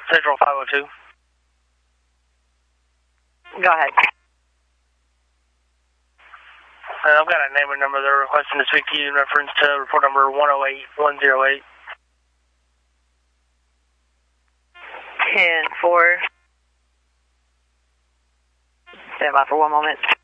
Central 502. Go ahead. I've got a name and number. They're requesting to speak to you in reference to report number 108108. 10-4. Stand by for 1 moment.